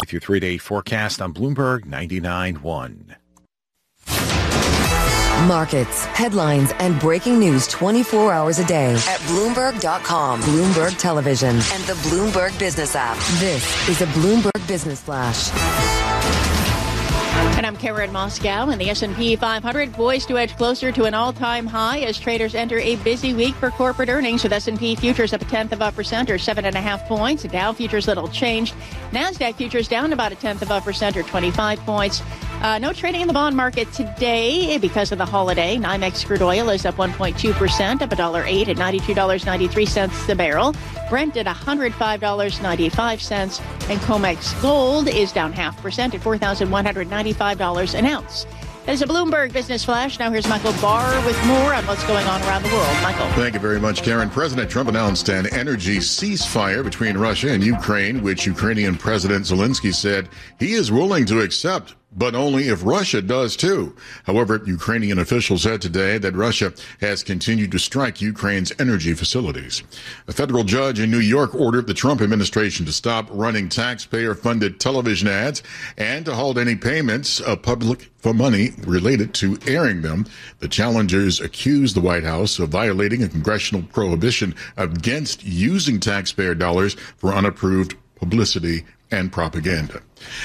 with your 3-day forecast on Bloomberg 99.1. Markets, headlines, and breaking news 24 hours a day at Bloomberg.com, Bloomberg Television, and the Bloomberg Business app. This is a Bloomberg Business Flash. And I'm Karen Moscow, and the S&P 500 poised to edge closer to an all-time high as traders enter a busy week for corporate earnings, with S&P futures up 0.1% or 7.5 points. Dow futures little changed. NASDAQ futures down about 0.1% or 25 points. No trading in the bond market today because of the holiday. NYMEX crude oil is up 1.2%, up $1.08 at $92.93 the barrel. Brent at $105.95, and COMEX gold is down 0.5% at $4,195 an ounce. That is a Bloomberg Business Flash. Now here's Michael Barr with more on what's going on around the world. Michael. Thank you very much, Karen. President Trump announced an energy ceasefire between Russia and Ukraine, which Ukrainian President Zelensky said he is willing to accept, but only if Russia does too. However, Ukrainian officials said today that Russia has continued to strike Ukraine's energy facilities. A federal judge in New York ordered the Trump administration to stop running taxpayer-funded television ads and to halt any payments of public for money related to airing them. The challengers accused the White House of violating a congressional prohibition against using taxpayer dollars for unapproved publicity and propaganda.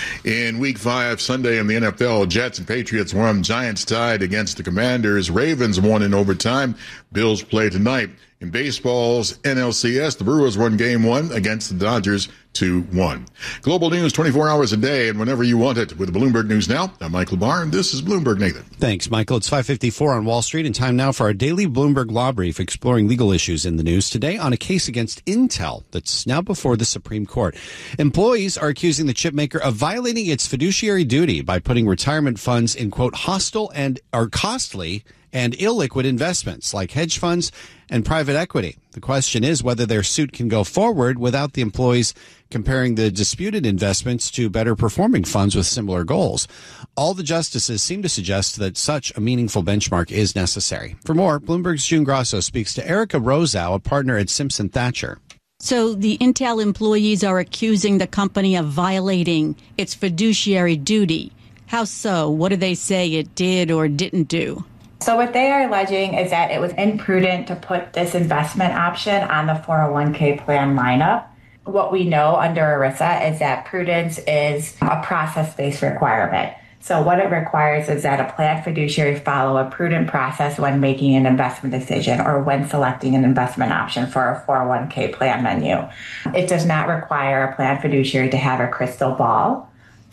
In Week 5 Sunday in the NFL, Jets and Patriots won. Giants tied against the Commanders. Ravens won in overtime. Bills play tonight. In baseball's NLCS, the Brewers won Game 1 against the Dodgers 2-1. Global news 24 hours a day and whenever you want it with Bloomberg News Now. I'm Michael Barr, and this is Bloomberg Nathan. Thanks, Michael. It's 5:54 on Wall Street, and time now for our daily Bloomberg Law Brief, exploring legal issues in the news today on a case against Intel that's now before the Supreme Court. Employees are accusing the chipmaker of violating its fiduciary duty by putting retirement funds in, quote, hostile and or costly and illiquid investments like hedge funds and private equity. The question is whether their suit can go forward without the employees comparing the disputed investments to better performing funds with similar goals. All the justices seem to suggest that such a meaningful benchmark is necessary. For more, Bloomberg's June Grasso speaks to Erica Rosow, a partner at Simpson Thacher. So the Intel employees are accusing the company of violating its fiduciary duty. How so? What do they say it did or didn't do? So what they are alleging is that it was imprudent to put this investment option on the 401k plan lineup. What we know under ERISA is that prudence is a process-based requirement. So what it requires is that a plan fiduciary follow a prudent process when making an investment decision or when selecting an investment option for a 401k plan menu. It does not require a plan fiduciary to have a crystal ball.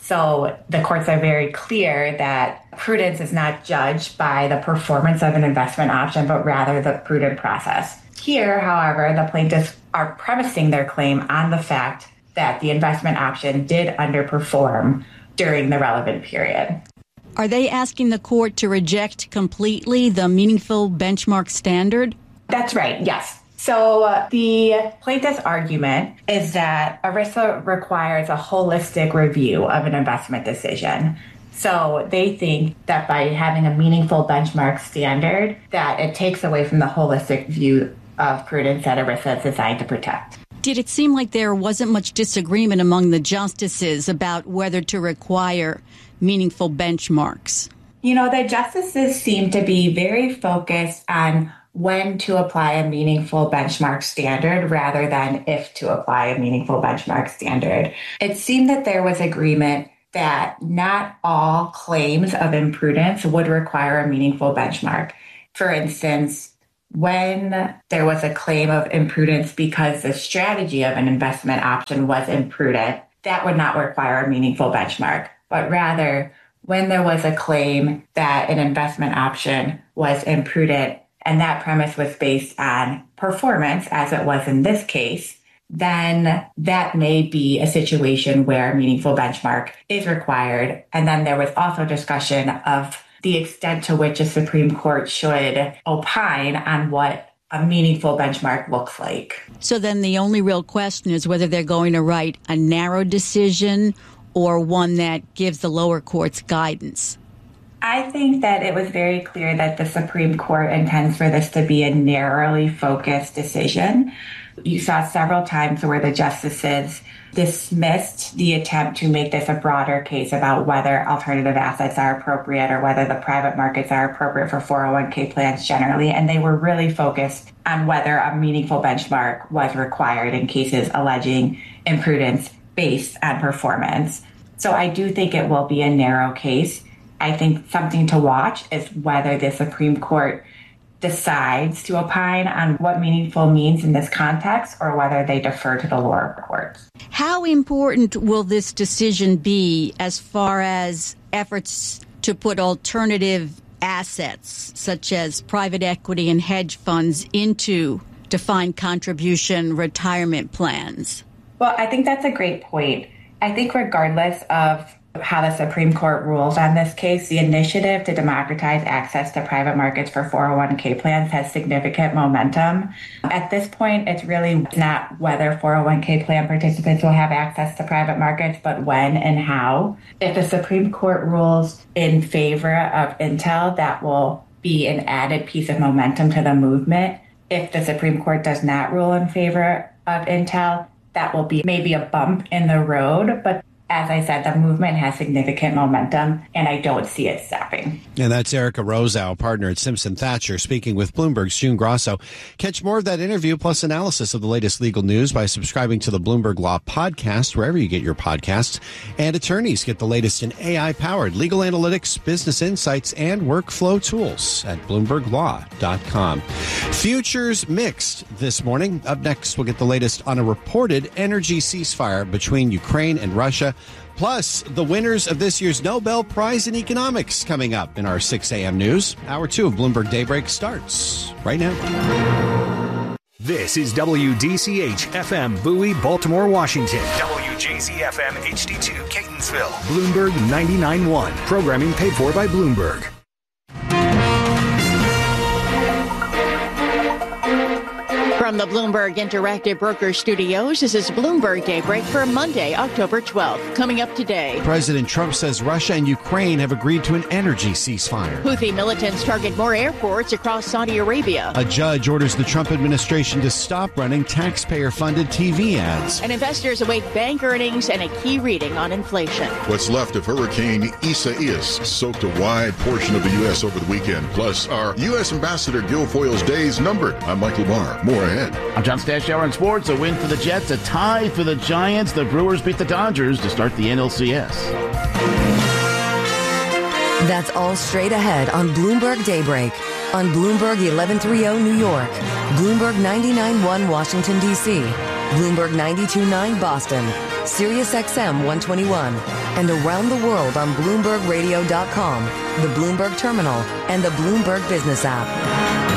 So the courts are very clear that prudence is not judged by the performance of an investment option, but rather the prudent process. Here, however, the plaintiffs are premising their claim on the fact that the investment option did underperform during the relevant period. Are they asking the court to reject completely the meaningful benchmark standard? That's right, yes. So the plaintiff's argument is that ERISA requires a holistic review of an investment decision. So they think that by having a meaningful benchmark standard, that it takes away from the holistic view of prudence that ERISA is designed to protect. Did it seem like there wasn't much disagreement among the justices about whether to require meaningful benchmarks? You know, the justices seem to be very focused on when to apply a meaningful benchmark standard rather than if to apply a meaningful benchmark standard. It seemed that there was agreement that not all claims of imprudence would require a meaningful benchmark. For instance, when there was a claim of imprudence because the strategy of an investment option was imprudent, that would not require a meaningful benchmark. But rather, when there was a claim that an investment option was imprudent and that premise was based on performance, as it was in this case, then that may be a situation where a meaningful benchmark is required. And then there was also discussion of the extent to which a Supreme Court should opine on what a meaningful benchmark looks like. So then the only real question is whether they're going to write a narrow decision or one that gives the lower courts guidance. I think that it was very clear that the Supreme Court intends for this to be a narrowly focused decision. You saw several times where the justices dismissed the attempt to make this a broader case about whether alternative assets are appropriate or whether the private markets are appropriate for 401k plans generally. And they were really focused on whether a meaningful benchmark was required in cases alleging imprudence based on performance. So I do think it will be a narrow case. I think something to watch is whether the Supreme Court decides to opine on what meaningful means in this context or whether they defer to the lower courts. How important will this decision be as far as efforts to put alternative assets, such as private equity and hedge funds, into defined contribution retirement plans? Well, I think that's a great point. I think regardless of how the Supreme Court rules on this case, the initiative to democratize access to private markets for 401k plans has significant momentum. At this point, it's really not whether 401k plan participants will have access to private markets, but when and how. If the Supreme Court rules in favor of Intel, that will be an added piece of momentum to the movement. If the Supreme Court does not rule in favor of Intel, that will be maybe a bump in the road, but as I said, the movement has significant momentum, and I don't see it stopping. And that's Erica Rosow, partner at Simpson Thatcher, speaking with Bloomberg's June Grosso. Catch more of that interview plus analysis of the latest legal news by subscribing to the Bloomberg Law Podcast, wherever you get your podcasts. And attorneys get the latest in AI-powered legal analytics, business insights, and workflow tools at BloombergLaw.com. Futures mixed this morning. Up next, we'll get the latest on a reported energy ceasefire between Ukraine and Russia. Plus, the winners of this year's Nobel Prize in Economics coming up in our 6 a.m. news. Hour 2 of Bloomberg Daybreak starts right now. This is WDCH-FM Bowie, Baltimore, Washington. WJZ-FM HD2 Catonsville. Bloomberg 99.1. Programming paid for by Bloomberg. From the Bloomberg Interactive Broker Studios, this is Bloomberg Daybreak for Monday, October 12th. Coming up today, President Trump says Russia and Ukraine have agreed to an energy ceasefire. Houthi militants target more airports across Saudi Arabia. A judge orders the Trump administration to stop running taxpayer-funded TV ads. And investors await bank earnings and a key reading on inflation. What's left of Hurricane Isaias soaked a wide portion of the U.S. over the weekend. Plus, our U.S. Ambassador Guilfoyle's days numbered. I'm Michael Barr. More ahead. I'm John Stashower in sports. A win for the Jets, a tie for the Giants. The Brewers beat the Dodgers to start the NLCS. That's all straight ahead on Bloomberg Daybreak. On Bloomberg 1130 New York, Bloomberg 99.1 Washington, D.C., Bloomberg 92.9 Boston, Sirius XM 121, and around the world on BloombergRadio.com, the Bloomberg Terminal, and the Bloomberg Business app.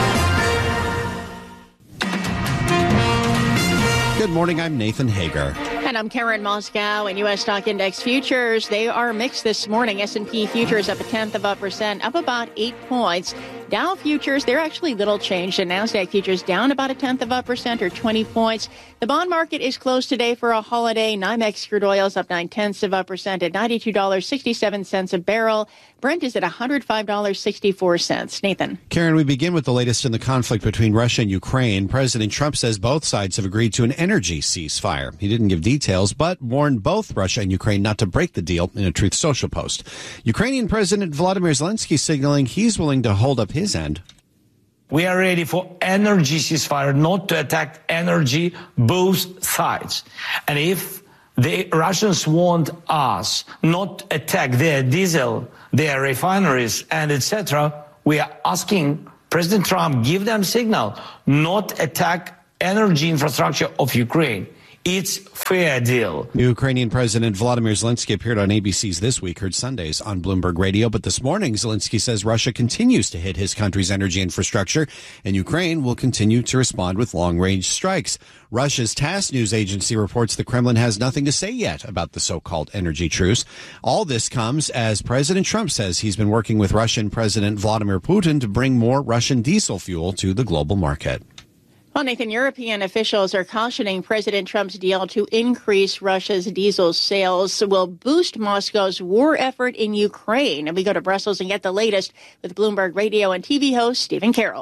Good morning, I'm Nathan Hager. And I'm Karen Moscow. And U.S. stock index futures, they are mixed this morning. S&P futures up 0.1%, up about 8 points. Dow futures, they're actually little changed. And NASDAQ futures down about 0.1% or 20 points. The bond market is closed today for a holiday. NYMEX crude oil is up 0.9% at $92.67 a barrel. Brent is at $105.64. Nathan. Karen, we begin with the latest in the conflict between Russia and Ukraine. President Trump says both sides have agreed to an energy ceasefire. He didn't give details, but warned both Russia and Ukraine not to break the deal in a Truth Social post. Ukrainian President Volodymyr Zelensky signaling he's willing to hold up his end. We are ready for energy ceasefire, not to attack energy, both sides. And if the Russians want us not to attack their diesel, their refineries, and etc., we are asking President Trump, give them signal, not attack energy infrastructure of Ukraine. It's fair deal. Ukrainian President Volodymyr Zelensky appeared on ABC's This Week, heard Sundays on Bloomberg Radio. But this morning, Zelensky says Russia continues to hit his country's energy infrastructure, and Ukraine will continue to respond with long-range strikes. Russia's TASS news agency reports the Kremlin has nothing to say yet about the so-called energy truce. All this comes as President Trump says he's been working with Russian President Vladimir Putin to bring more Russian diesel fuel to the global market. Well, Nathan, European officials are cautioning President Trump's deal to increase Russia's diesel sales will boost Moscow's war effort in Ukraine. And we go to Brussels and get the latest with Bloomberg Radio and TV host Stephen Carroll.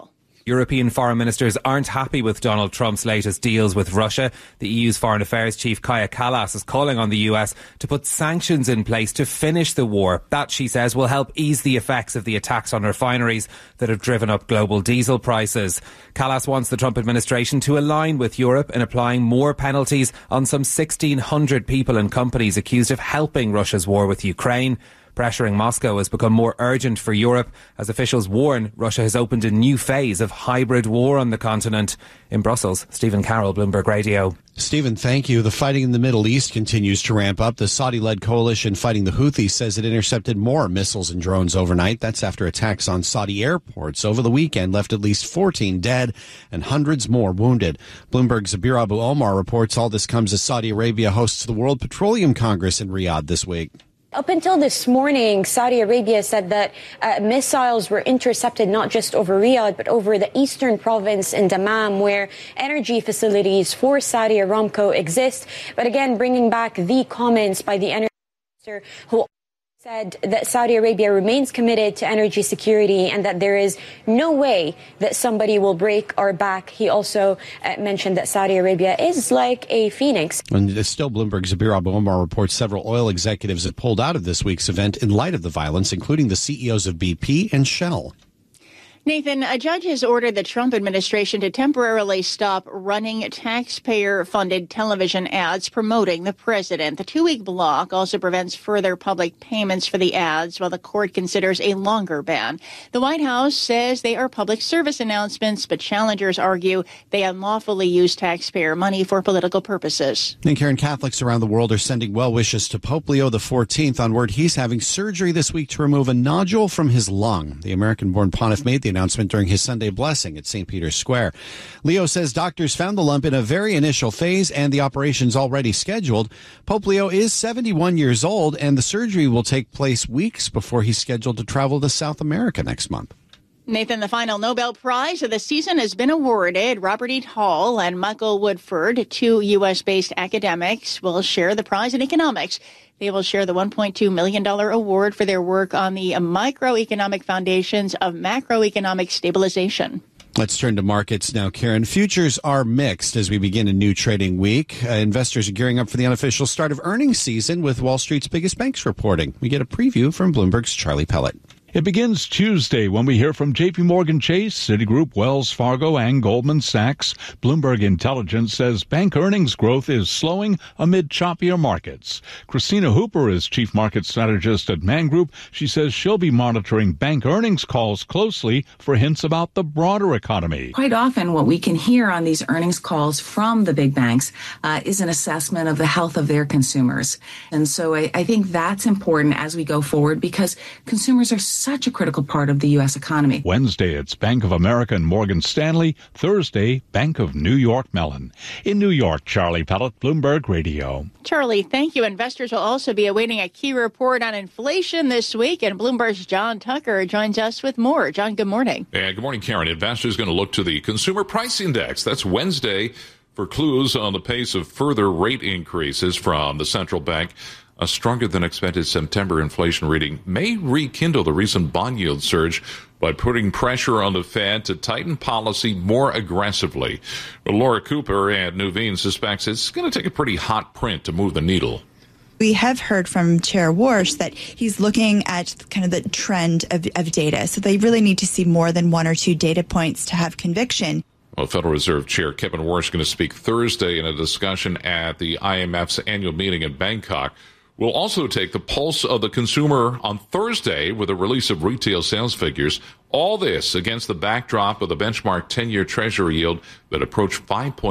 European foreign ministers aren't happy with Donald Trump's latest deals with Russia. The EU's Foreign Affairs Chief Kaja Kallas is calling on the US to put sanctions in place to finish the war. That, she says, will help ease the effects of the attacks on refineries that have driven up global diesel prices. Kallas wants the Trump administration to align with Europe in applying more penalties on some 1,600 people and companies accused of helping Russia's war with Ukraine. Pressuring Moscow has become more urgent for Europe as officials warn Russia has opened a new phase of hybrid war on the continent. In Brussels, Stephen Carroll, Bloomberg Radio. Stephen, thank you. The fighting in the Middle East continues to ramp up. The Saudi-led coalition fighting the Houthis says it intercepted more missiles and drones overnight. That's after attacks on Saudi airports over the weekend left at least 14 dead and hundreds more wounded. Bloomberg's Zabir Abu Omar reports all this comes as Saudi Arabia hosts the World Petroleum Congress in Riyadh this week. Up until this morning, Saudi Arabia said that missiles were intercepted not just over Riyadh, but over the eastern province in Dammam, where energy facilities for Saudi Aramco exist. But again, bringing back the comments by the energy minister, who said that Saudi Arabia remains committed to energy security and that there is no way that somebody will break our back. He also mentioned that Saudi Arabia is like a phoenix. And still, Bloomberg's Zabir Abu Omar reports several oil executives have pulled out of this week's event in light of the violence, including the CEOs of BP and Shell. Nathan, a judge has ordered the Trump administration to temporarily stop running taxpayer-funded television ads promoting the president. The 2-week block also prevents further public payments for the ads while the court considers a longer ban. The White House says they are public service announcements, but challengers argue they unlawfully use taxpayer money for political purposes. And Karen, Catholics around the world are sending well wishes to Pope Leo XIV on word he's having surgery this week to remove a nodule from his lung. The American-born pontiff made the announcement during his Sunday blessing at St. Peter's Square. Leo says doctors found the lump in a very initial phase and the operation's already scheduled. Pope Leo is 71 years old and the surgery will take place weeks before he's scheduled to travel to South America next month. Nathan, the final Nobel Prize of the season has been awarded. Robert E. Hall and Michael Woodford, 2 U.S.-based academics, will share the prize in economics. They will share the $1.2 million award for their work on the microeconomic foundations of macroeconomic stabilization. Let's turn to markets now, Karen. Futures are mixed as we begin a new trading week. Investors are gearing up for the unofficial start of earnings season with Wall Street's biggest banks reporting. We get a preview from Bloomberg's Charlie Pellet. It begins Tuesday when we hear from J.P. Morgan Chase, Citigroup, Wells Fargo, and Goldman Sachs. Bloomberg Intelligence says bank earnings growth is slowing amid choppier markets. Christina Hooper is chief market strategist at Man Group. She says she'll be monitoring bank earnings calls closely for hints about the broader economy. Quite often what we can hear on these earnings calls from the big banks is an assessment of the health of their consumers. And so I think that's important as we go forward because consumers are such a critical part of the U.S. economy. Wednesday, it's Bank of America and Morgan Stanley. Thursday, Bank of New York Mellon. In New York, Charlie Pellet, Bloomberg Radio. Charlie, thank you. Investors will also be awaiting a key report on inflation this week, and Bloomberg's John Tucker joins us with more. John, good morning. And good morning, Karen. Investors going to look to the Consumer Price Index. That's Wednesday for clues on the pace of further rate increases from the central bank. A stronger than expected September inflation reading may rekindle the recent bond yield surge by putting pressure on the Fed to tighten policy more aggressively. But Laura Cooper at Nuveen suspects it's going to take a pretty hot print to move the needle. We have heard from Chair Warsh that he's looking at kind of the trend of data. So they really need to see more than 1 or 2 data points to have conviction. Well, Federal Reserve Chair Kevin Warsh is going to speak Thursday in a discussion at the IMF's annual meeting in Bangkok. We'll also take the pulse of the consumer on Thursday with a release of retail sales figures. All this against the backdrop of the benchmark 10-year Treasury yield that approached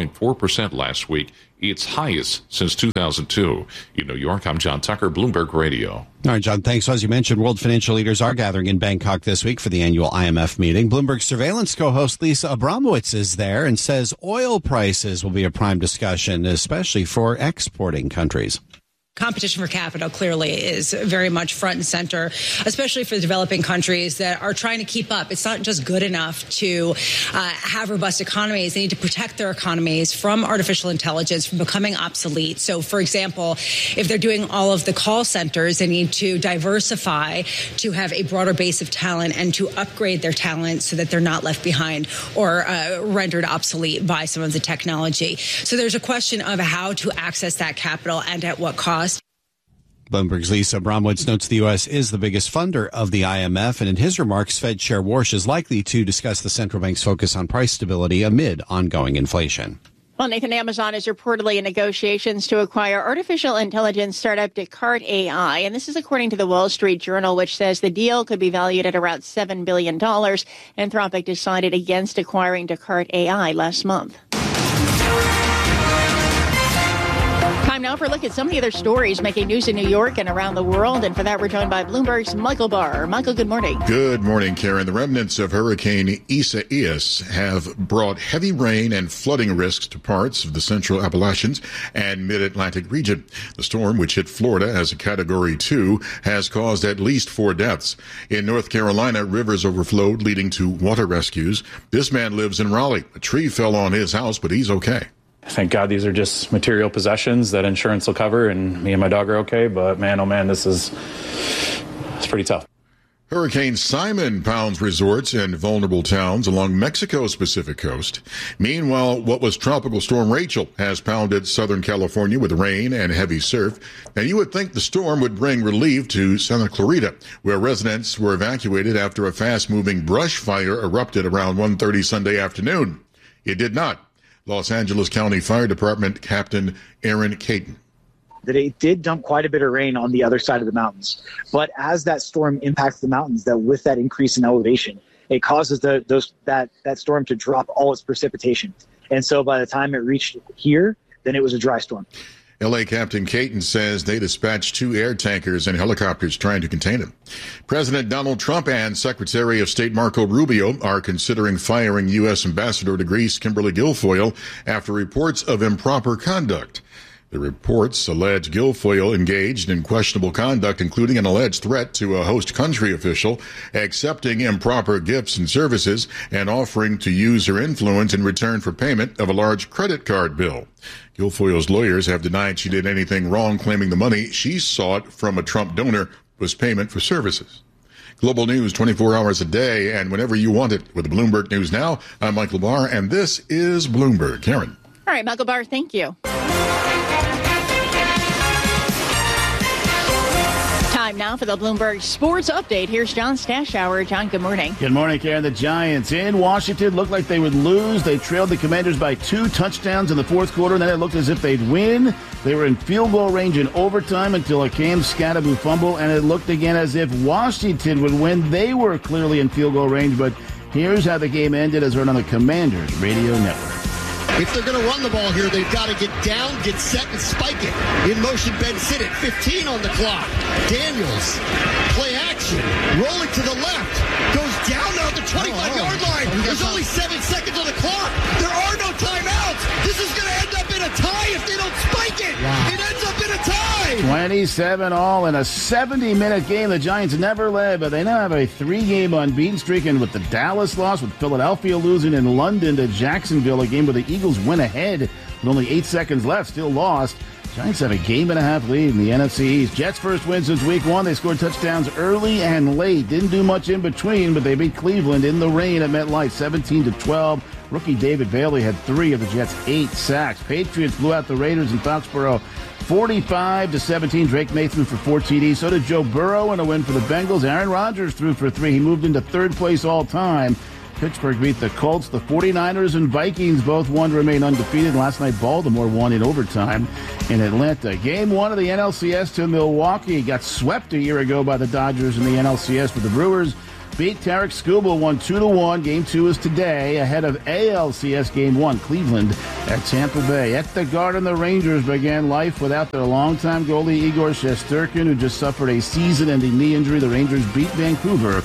5.4% last week, its highest since 2002. In New York, I'm John Tucker, Bloomberg Radio. All right, John, thanks. So as you mentioned, world financial leaders are gathering in Bangkok this week for the annual IMF meeting. Bloomberg surveillance co-host Lisa Abramowitz is there and says oil prices will be a prime discussion, especially for exporting countries. competition for capital clearly is very much front and center, especially for the developing countries that are trying to keep up. It's not just good enough to have robust economies. They need to protect their economies from artificial intelligence, from becoming obsolete. So, for example, if they're doing all of the call centers, they need to diversify to have a broader base of talent and to upgrade their talent so that they're not left behind or rendered obsolete by some of the technology. So there's a question of how to access that capital and at what cost. Bloomberg's Lisa Bromwitz notes the U.S. is the biggest funder of the IMF, and in his remarks, Fed Chair Warsh is likely to discuss the central bank's focus on price stability amid ongoing inflation. Well, Nathan, Amazon is reportedly in negotiations to acquire artificial intelligence startup Descartes AI. And this is according to the Wall Street Journal, which says the deal could be valued at around $7 billion. Anthropic decided against acquiring Descartes AI last month. Time now for a look at some of the other stories making news in New York and around the world. And for that, we're joined by Bloomberg's Michael Barr. Michael, good morning. Good morning, Karen. The remnants of Hurricane Isaias have brought heavy rain and flooding risks to parts of the central Appalachians and mid-Atlantic region. The storm, which hit Florida as a Category 2, has caused at least 4 deaths. In North Carolina, rivers overflowed, leading to water rescues. This man lives in Raleigh. A tree fell on his house, but he's okay. Thank God these are just material possessions that insurance will cover, and me and my dog are okay. But man, oh man, it's pretty tough. Hurricane Simon pounds resorts and vulnerable towns along Mexico's Pacific coast. Meanwhile, what was Tropical Storm Rachel has pounded Southern California with rain and heavy surf. And you would think the storm would bring relief to Santa Clarita, where residents were evacuated after a fast-moving brush fire erupted around 1:30 Sunday afternoon. It did not. Los Angeles County Fire Department Captain Aaron Caton. That it did dump quite a bit of rain on the other side of the mountains. But as that storm impacts the mountains, that with that increase in elevation, it causes that storm to drop all its precipitation. And so by the time it reached here, then it was a dry storm. L.A. Captain Caton says they dispatched 2 air tankers and helicopters trying to contain him. President Donald Trump and Secretary of State Marco Rubio are considering firing U.S. Ambassador to Greece Kimberly Guilfoyle after reports of improper conduct. The reports allege Guilfoyle engaged in questionable conduct, including an alleged threat to a host country official, accepting improper gifts and services, and offering to use her influence in return for payment of a large credit card bill. Guilfoyle's lawyers have denied she did anything wrong, claiming the money she sought from a Trump donor was payment for services. Global news 24 hours a day and whenever you want it with Bloomberg News Now. I'm Michael Barr, and this is Bloomberg. Karen. All right, Michael Barr, thank you. Time now for the Bloomberg Sports Update. Here's John Stashower. John, good morning. Good morning, Karen. The Giants in Washington looked like they would lose. They trailed the Commanders by 2 touchdowns in the fourth quarter, and then it looked as if they'd win. They were in field goal range in overtime until a Cam Scatterbo fumble, and it looked again as if Washington would win. They were clearly in field goal range, but here's how the game ended as heard on the Commanders Radio Network. If they're going to run the ball here, they've got to get down, get set, and spike it. In motion, Ben Sinnott, 15 on the clock. Daniels, play action, rolling to the left, goes down now at the 25-yard line. There's only 7 seconds on the clock. There are no timeouts. This is going to end up in a tie if they don't spike it. Wow. It ends up in a tie. 27 all in a 70-minute game. The Giants never led, but they now have a 3-game unbeaten streak, and with the Dallas loss, with Philadelphia losing in London to Jacksonville, a game where the Eagles went ahead with only 8 seconds left, still lost. Giants have a 1.5 lead in the NFC East. Jets' first win since week 1. They scored touchdowns early and late. Didn't do much in between, but they beat Cleveland in the rain at MetLife 17-12. Rookie David Bailey had 3 of the Jets' 8 sacks. Patriots blew out the Raiders in Foxborough 45-17. Drake Mason for 4 TDs. So did Joe Burrow in a win for the Bengals. Aaron Rodgers threw for 3. He moved into 3rd place all time. Pittsburgh beat the Colts. The 49ers and Vikings both won to remain undefeated. Last night, Baltimore won in overtime in Atlanta. Game 1 of the NLCS to Milwaukee. Got swept a year ago by the Dodgers in the NLCS, but the Brewers beat Tarek Skubal, won 2-1. Game 2 is today, ahead of ALCS Game 1. Cleveland at Tampa Bay. At the Garden, the Rangers began life without their longtime goalie Igor Shesterkin, who just suffered a season-ending knee injury. The Rangers beat Vancouver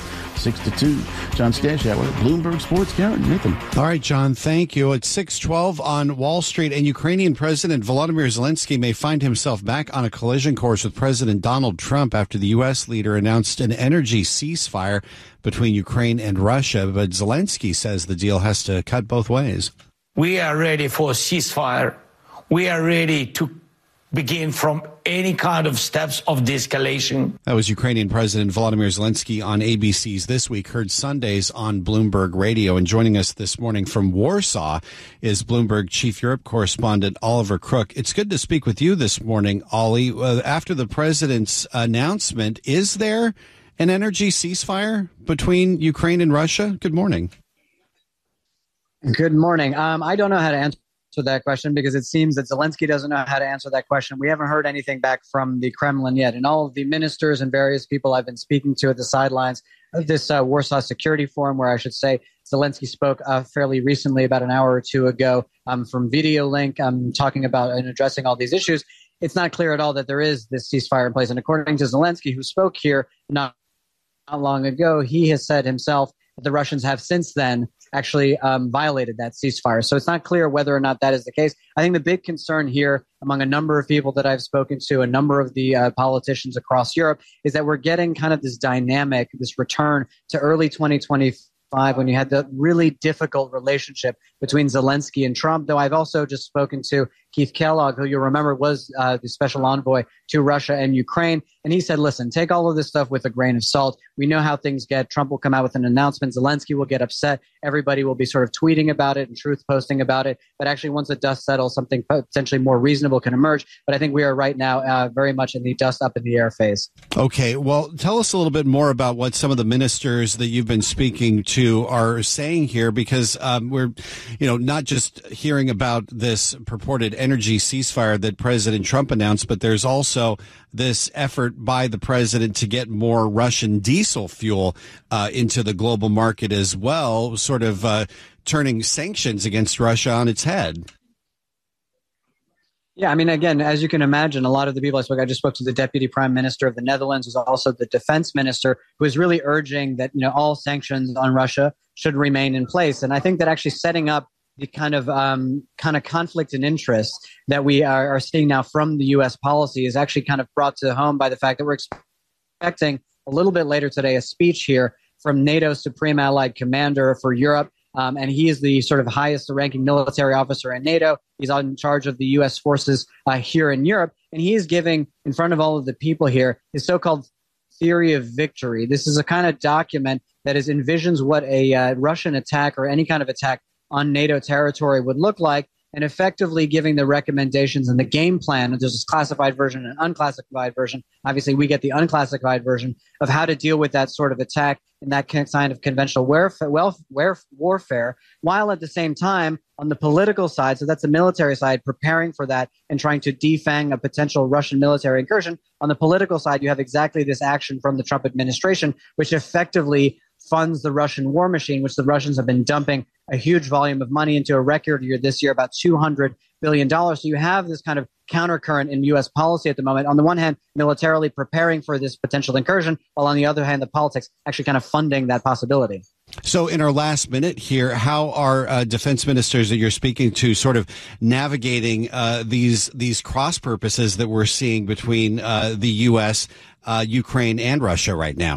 6-2. John Stashower, Bloomberg Sports. Karen, Nathan. All right, John, thank you. It's 6:12 on Wall Street, and Ukrainian President Volodymyr Zelensky may find himself back on a collision course with President Donald Trump after the U.S. leader announced an energy ceasefire between Ukraine and Russia. But Zelensky says the deal has to cut both ways. We are ready for a ceasefire. We are ready to begin from any kind of steps of de-escalation. That was Ukrainian President Volodymyr Zelensky on ABC's This Week, heard Sundays on Bloomberg Radio. And joining us this morning from Warsaw is Bloomberg Chief Europe Correspondent Oliver Crook. It's good to speak with you this morning, Ollie. After the president's announcement, is there an energy ceasefire between Ukraine and Russia? Good morning. Good morning. I don't know how to answer that question because it seems that Zelensky doesn't know how to answer that question. We haven't heard anything back from the Kremlin yet. And all of the ministers and various people I've been speaking to at the sidelines of this Warsaw Security Forum, where I should say Zelensky spoke fairly recently, about an hour or two ago, from video link, talking about and addressing all these issues. It's not clear at all that there is this ceasefire in place. And according to Zelensky, who spoke here not long ago, he has said himself that the Russians have since then actually violated that ceasefire. So it's not clear whether or not that is the case. I think the big concern here among a number of people that I've spoken to, a number of the politicians across Europe, is that we're getting kind of this dynamic, this return to early 2025 when you had the really difficult relationship between Zelensky and Trump, though I've also just spoken to Keith Kellogg, who you'll remember was the special envoy to Russia and Ukraine. And he said, listen, take all of this stuff with a grain of salt. We know how things get. Trump will come out with an announcement. Zelensky will get upset. Everybody will be sort of tweeting about it and truth posting about it. But actually, once the dust settles, something potentially more reasonable can emerge. But I think we are right now very much in the dust up in the air phase. Okay, well, tell us a little bit more about what some of the ministers that you've been speaking to are saying here, because we're, not just hearing about this purported energy ceasefire that President Trump announced, but there's also this effort by the president to get more Russian diesel fuel into the global market as well, sort of turning sanctions against Russia on its head. Yeah, I mean, again, as you can imagine, a lot of the people I just spoke to the Deputy Prime Minister of the Netherlands, who's also the Defense Minister, who is really urging that, all sanctions on Russia should remain in place. And I think that actually setting up the kind of conflict and interest that we are seeing now from the U.S. policy is actually kind of brought to home by the fact that we're expecting a little bit later today a speech here from NATO's Supreme Allied Commander for Europe. And he is the sort of highest ranking military officer in NATO. He's in charge of the U.S. forces here in Europe. And he is giving, in front of all of the people here, his so-called theory of victory. This is a kind of document that envisions what a Russian attack or any kind of attack on NATO territory would look like, and effectively giving the recommendations and the game plan. There's a classified version and an unclassified version. Obviously, we get the unclassified version of how to deal with that sort of attack and that kind of conventional warfare, while at the same time, on the political side, so that's the military side, preparing for that and trying to defang a potential Russian military incursion. On the political side, you have exactly this action from the Trump administration, which effectively funds the Russian war machine, which the Russians have been dumping a huge volume of money into, a record year this year, about $200 billion. So you have this kind of countercurrent in U.S. policy at the moment. On the one hand, militarily preparing for this potential incursion, while on the other hand, the politics actually kind of funding that possibility. So in our last minute here, how are defense ministers that you're speaking to sort of navigating these cross purposes that we're seeing between the U.S., Ukraine, and Russia right now?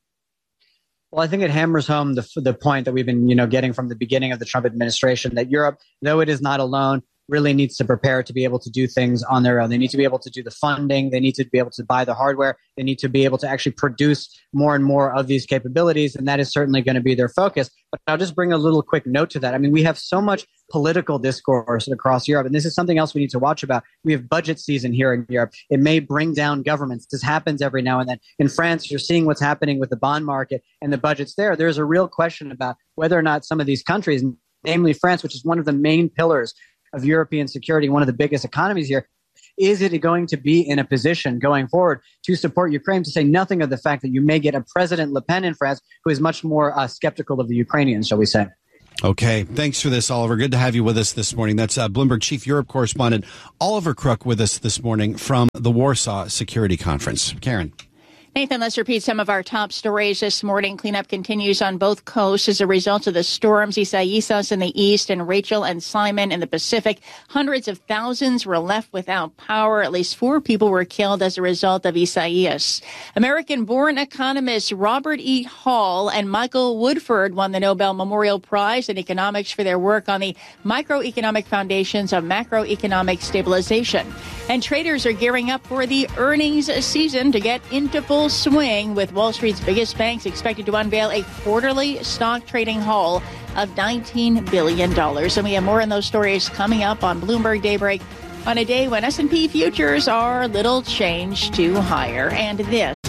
Well, I think it hammers home the point that we've been, getting from the beginning of the Trump administration, that Europe, though it is not alone, really needs to prepare to be able to do things on their own. They need to be able to do the funding. They need to be able to buy the hardware. They need to be able to actually produce more and more of these capabilities. And that is certainly going to be their focus. But I'll just bring a little quick note to that. I mean, we have so much political discourse across Europe, and this is something else we need to watch about. We have budget season here in Europe. It may bring down governments. This happens every now and then. In France, you're seeing what's happening with the bond market and the budgets there. There's a real question about whether or not some of these countries, namely France, which is one of the main pillars of European security, one of the biggest economies here, is it going to be in a position going forward to support Ukraine, to say nothing of the fact that you may get a President Le Pen in France who is much more skeptical of the Ukrainians, shall we say. Okay. Thanks for this, Oliver. Good to have you with us this morning. That's Bloomberg Chief Europe Correspondent Oliver Crook with us this morning from the Warsaw Security Conference. Karen. Nathan, let's repeat some of our top stories this morning. Cleanup continues on both coasts as a result of the storms Isaias in the east and Rachel and Simon in the Pacific. Hundreds of thousands were left without power. At least 4 people were killed as a result of Isaias. American-born economists Robert E. Hall and Michael Woodford won the Nobel Memorial Prize in Economics for their work on the microeconomic foundations of macroeconomic stabilization. And traders are gearing up for the earnings season to get into full swing, with Wall Street's biggest banks expected to unveil a quarterly stock trading haul of $19 billion. And we have more on those stories coming up on Bloomberg Daybreak on a day when S&P futures are little changed to higher. And this